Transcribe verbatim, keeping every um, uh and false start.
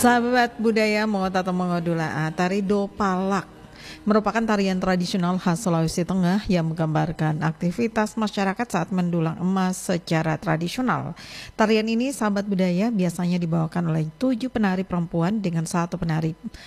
Sahabat budaya Mongot atau Mongodula, tari Dopalak merupakan tarian tradisional khas Sulawesi Tengah yang menggambarkan aktivitas masyarakat saat mendulang emas secara tradisional. Tarian ini, sahabat budaya, biasanya dibawakan oleh tujuh penari perempuan dengan satu penari